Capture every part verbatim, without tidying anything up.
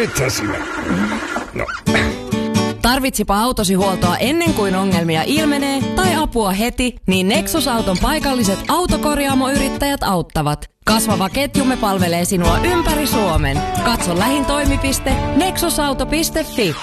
nythän sinä. No. Tarvitsipa autosi huoltoa ennen kuin ongelmia ilmenee tai apua heti, niin Nexus-auton paikalliset autokorjaamoyrittäjät auttavat. Kasvava ketjumme palvelee sinua ympäri Suomen. Katso lähin toimipiste nexusauto piste fi.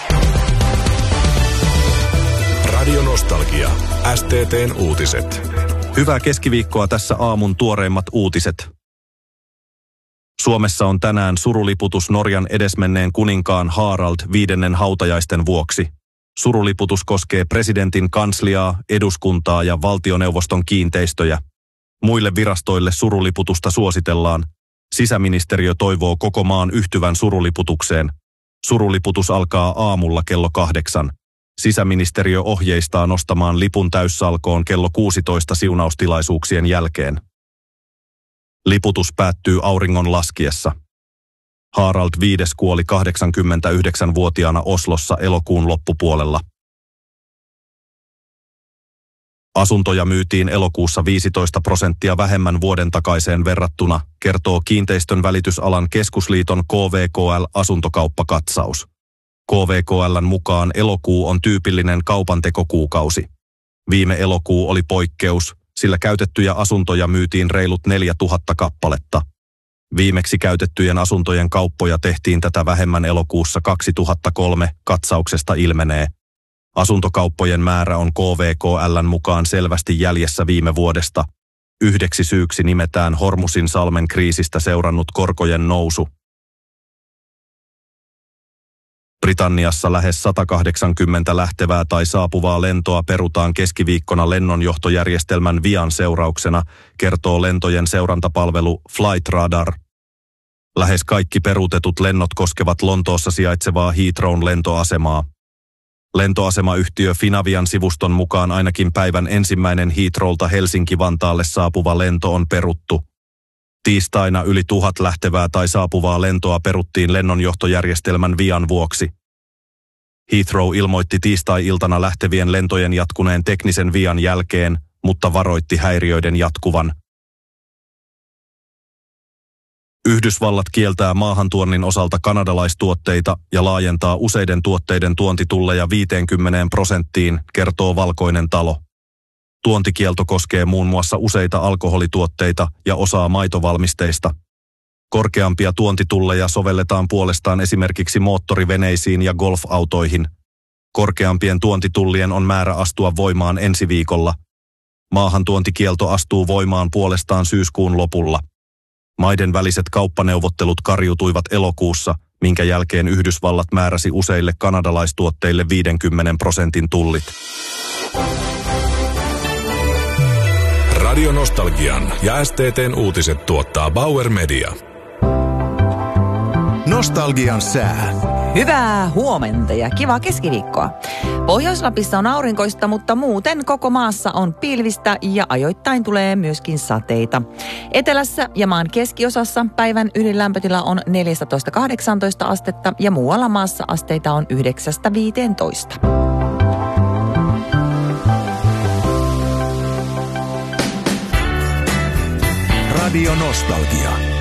Radio Nostalgia. S T T:n uutiset. Hyvää keskiviikkoa, tässä aamun tuoreimmat uutiset. Suomessa on tänään suruliputus Norjan edesmenneen kuninkaan Harald viidennen hautajaisten vuoksi. Suruliputus koskee presidentin kansliaa, eduskuntaa ja valtioneuvoston kiinteistöjä. Muille virastoille suruliputusta suositellaan. Sisäministeriö toivoo koko maan yhtyvän suruliputukseen. Suruliputus alkaa aamulla kello kahdeksan. Sisäministeriö ohjeistaa nostamaan lipun täyssalkoon kello kuusitoista siunaustilaisuuksien jälkeen. Liputus päättyy auringon laskiessa. Harald viides kuoli kahdeksankymmentäyhdeksänvuotiaana Oslossa elokuun loppupuolella. Asuntoja myytiin elokuussa viisitoista prosenttia vähemmän vuoden takaiseen verrattuna, kertoo Kiinteistön välitysalan keskusliiton K V K L-asuntokauppakatsaus. K V K L:n mukaan elokuu on tyypillinen kaupantekokuukausi. Viime elokuu oli poikkeus, sillä käytettyjä asuntoja myytiin reilut neljätuhatta kappaletta. Viimeksi käytettyjen asuntojen kauppoja tehtiin tätä vähemmän elokuussa kaksituhattakolme, katsauksesta ilmenee. Asuntokauppojen määrä on K V K L:n mukaan selvästi jäljessä viime vuodesta. Yhdeksi syyksi nimetään Hormusin salmen kriisistä seurannut korkojen nousu. Britanniassa lähes sata kahdeksankymmentä lähtevää tai saapuvaa lentoa perutaan keskiviikkona lennonjohtojärjestelmän vian seurauksena, kertoo lentojen seurantapalvelu Flight Radar. Lähes kaikki peruutetut lennot koskevat Lontoossa sijaitsevaa Heathrown lentoasemaa. Lentoasemayhtiö Finavian sivuston mukaan ainakin päivän ensimmäinen Heathrowlta Helsinki-Vantaalle saapuva lento on peruttu. Tiistaina yli tuhat lähtevää tai saapuvaa lentoa peruttiin lennonjohtojärjestelmän vian vuoksi. Heathrow ilmoitti tiistai-iltana lähtevien lentojen jatkuneen teknisen vian jälkeen, mutta varoitti häiriöiden jatkuvan. Yhdysvallat kieltää maahantuonnin osalta kanadalaistuotteita ja laajentaa useiden tuotteiden tuontitulleja viiteenkymmeneen prosenttiin, kertoo Valkoinen talo. Tuontikielto koskee muun muassa useita alkoholituotteita ja osaa maitovalmisteista. Korkeampia tuontitulleja sovelletaan puolestaan esimerkiksi moottoriveneisiin ja golfautoihin. Korkeampien tuontitullien on määrä astua voimaan ensi viikolla. Maahantuontikielto astuu voimaan puolestaan syyskuun lopulla. Maiden väliset kauppaneuvottelut kariutuivat elokuussa, minkä jälkeen Yhdysvallat määräsi useille kanadalaistuotteille viidenkymmenen prosentin tullit. Radio Nostalgian ja S T T:n uutiset tuottaa Bauer Media. Nostalgian sää. Hyvää huomenta ja kivaa keskiviikkoa. Pohjois-Lapissa on aurinkoista, mutta muuten koko maassa on pilvistä ja ajoittain tulee myöskin sateita. Etelässä ja maan keskiosassa päivän ylin lämpötila on neljätoista kahdeksantoista astetta ja muualla maassa asteita on yhdeksästä viiteentoista. Radio Nostalgia.